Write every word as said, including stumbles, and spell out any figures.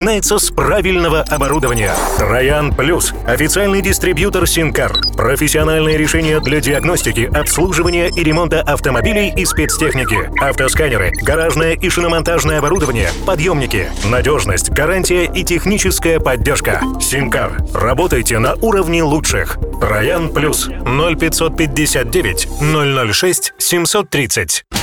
начинается с правильного оборудования. Троян Плюс – официальный дистрибьютор Синкар. Профессиональное решение для диагностики, обслуживания и ремонта автомобилей и спецтехники. Автосканеры, гаражное и шиномонтажное оборудование, подъемники. Надежность, гарантия и техническая поддержка. Синкар. Работайте на уровне лучших. Троян Плюс. ноль пятьсот пятьдесят девять ноль ноль шесть семьсот тридцать.